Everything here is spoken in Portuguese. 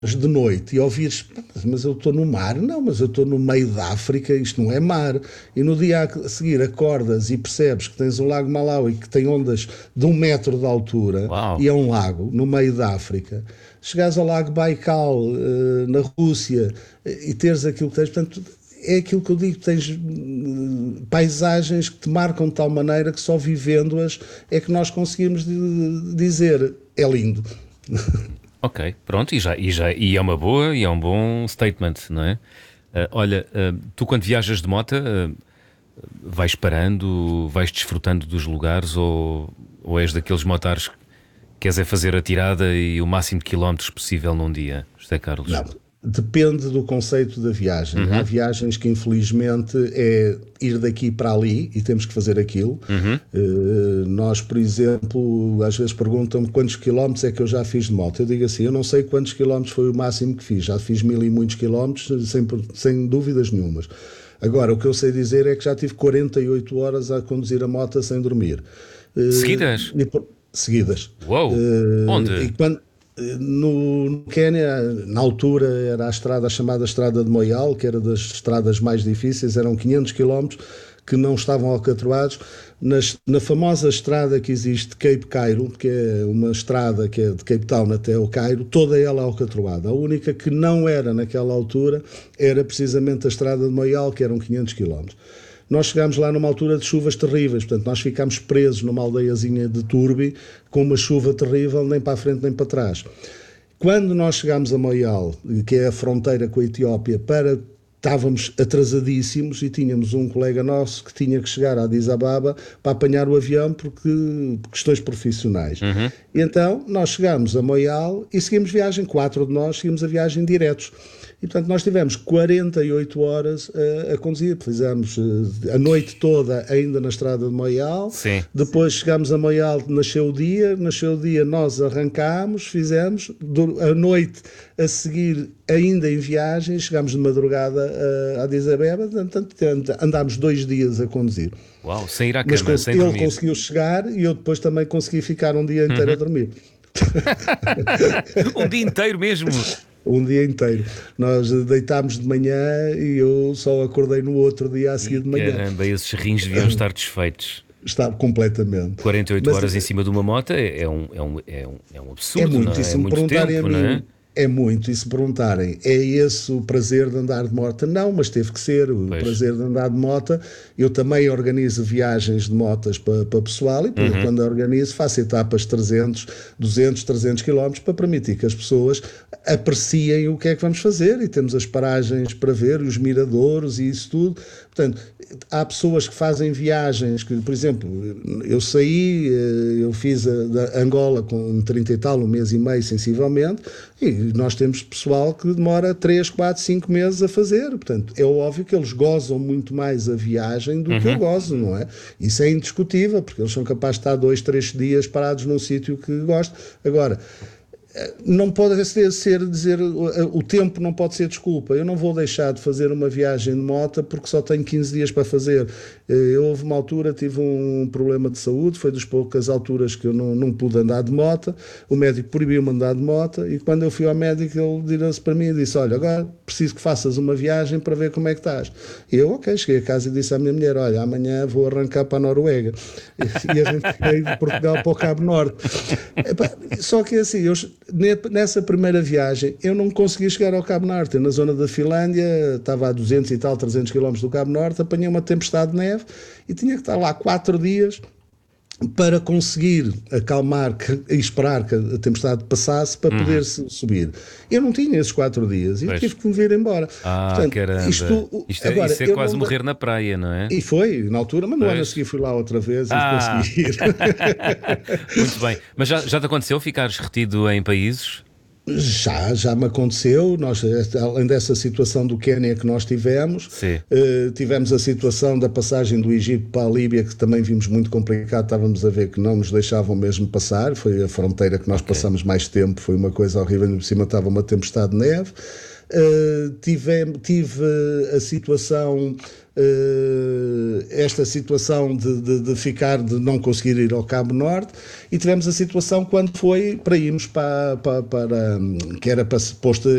de noite e ouvires, mas eu estou no mar, não, mas eu estou no meio da África, isto não é mar, e no dia a seguir acordas e percebes que tens o lago Malawi que tem ondas de 1 metro de altura Uau! e é um lago no meio da África, chegares ao lago Baikal, na Rússia, e teres aquilo que tens, portanto, é aquilo que eu digo, tens paisagens que te marcam de tal maneira que só vivendo-as é que nós conseguimos dizer, é lindo. Ok, pronto, e é uma boa, e é um bom statement, não é? Olha, tu quando viajas de moto, vais parando, vais desfrutando dos lugares ou és daqueles motares que queres é fazer a tirada e o máximo de quilómetros possível num dia, José Carlos? Não, depende do conceito da viagem. Há Uhum, viagens que infelizmente é ir daqui para ali e temos que fazer aquilo. uhum. Nós, por exemplo, às vezes perguntam-me quantos quilómetros é que eu já fiz de moto. Eu digo assim, eu não sei quantos quilómetros foi o máximo que fiz. Já fiz 1000 e muitos quilómetros, sem dúvidas nenhumas. Agora, o que eu sei dizer é que já tive 48 horas a conduzir a moto sem dormir. Seguidas? Seguidas. Uou! E Onde? quando, no Quénia, na altura, era a chamada Estrada de Moyal, que era das estradas mais difíceis, eram 500 quilómetros que não estavam alcatroados. Na famosa estrada que existe de Cape Cairo, que é uma estrada que é de Cape Town até o Cairo, toda ela alcatroada. A única que não era naquela altura era precisamente a Estrada de Moyal, que eram 500 quilómetros. Nós chegámos lá numa altura de chuvas terríveis, portanto nós ficámos presos numa aldeiazinha de Turbi, com uma chuva terrível, nem para a frente nem para trás. Quando nós chegámos a Moyal, que é a fronteira com a Etiópia, estávamos atrasadíssimos e tínhamos um colega nosso que tinha que chegar a Addis Ababa para apanhar o avião por questões profissionais. Uhum. E então nós chegámos a Moyal e seguimos viagem, 4 de nós seguimos a viagem diretos. E portanto nós tivemos 48 horas a conduzir, fizemos a noite toda ainda na estrada de Moial, Sim. depois chegámos a Moial, nasceu o dia nós arrancámos, fizemos, a noite a seguir ainda em viagem, chegámos de madrugada a Addis Abeba, portanto andámos 2 dias a conduzir. Uau, sem ir à Mas cama, sem ele dormir. conseguiu chegar e eu depois também consegui ficar um dia inteiro a Uhum. dormir. Um dia inteiro mesmo. Um dia inteiro. Nós deitámos de manhã e eu só acordei no outro dia a seguir E de manhã. caramba, esses rins deviam estar desfeitos. Estava completamente. 48 Mas horas em cima de uma moto é um é absurdo, não muito. E é? É se me muito perguntarem a tempo, não é? mim, é muito. E se perguntarem, é esse o prazer de andar de moto? Não, mas teve que ser. O Pois. prazer de andar de moto. Eu também organizo viagens de motas para pessoal e Uhum. quando organizo faço etapas de 300 quilómetros para permitir que as pessoas apreciem o que é que vamos fazer e temos as paragens para ver, os miradouros e isso tudo. Portanto, há pessoas que fazem viagens que, por exemplo, eu fiz da Angola com 30 e tal, 1 mês e meio sensivelmente, e nós temos pessoal que demora 3, 4, 5 meses a fazer. Portanto, é óbvio que eles gozam muito mais a viagem do que eu Uhum. gozo, não é? Isso é indiscutível, porque eles são capazes de estar 2, 3 dias parados num sítio que gostam. Agora, não pode ser dizer o tempo não pode ser desculpa. Eu não vou deixar de fazer uma viagem de moto porque só tenho 15 dias para fazer. Houve uma altura, tive um problema de saúde, foi das poucas alturas que eu não pude andar de moto. O médico proibiu-me andar de moto e quando eu fui ao médico ele virou-se para mim e disse: olha, agora preciso que faças uma viagem para ver como é que estás. E eu, ok, cheguei a casa e disse à minha mulher: olha, amanhã vou arrancar para a Noruega. E arranquei de Portugal para o Cabo Norte. Só que assim, nessa primeira viagem eu não consegui chegar ao Cabo Norte. Eu, na zona da Finlândia, estava a 200 e tal, 300 quilómetros do Cabo Norte, apanhei uma tempestade de neve e tinha que estar lá 4 dias para conseguir acalmar e esperar que a tempestade passasse para Uhum. poder subir. Eu não tinha esses 4 dias e Pois. tive que me vir embora. Ah, Portanto, caramba. agora, Isso é eu quase não. morrer na praia, não é? E foi, na altura, mas no ano a Pois. seguir fui lá outra vez e Ah, consegui ir. muito bem. Mas já te aconteceu ficares retido em países? Já me aconteceu. Nós, além dessa situação do Quénia que nós tivemos, Sim. tivemos a situação da passagem do Egito para a Líbia, que também vimos muito complicado. Estávamos a ver que não nos deixavam mesmo passar. Foi a fronteira que nós Ok. passamos mais tempo. Foi uma coisa horrível. Por cima estava uma tempestade de neve. tive a situação, esta situação de não conseguir ir ao Cabo Norte, e tivemos a situação quando foi para irmos para que era para se posto